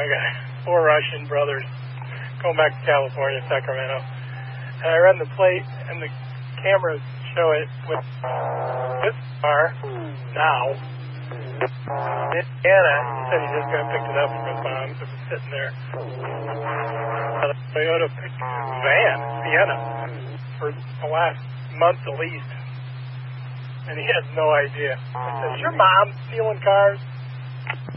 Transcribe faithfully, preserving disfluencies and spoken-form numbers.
I got four Russian brothers going back to California, Sacramento. And I run the plate, and the cameras show it with this car now. Indiana, he said he just got picked it up from his mom. It was sitting there. A Toyota van, Sienna, for the last month at least. And he has no idea. I said, is your mom stealing cars?